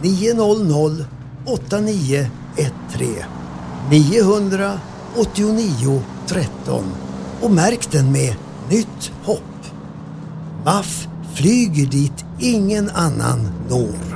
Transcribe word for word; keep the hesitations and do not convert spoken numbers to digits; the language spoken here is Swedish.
nio noll noll åtta nio ett tre nio åtta nio tretton och märk den med Nytt hopp. M A F flyger dit ingen annan når.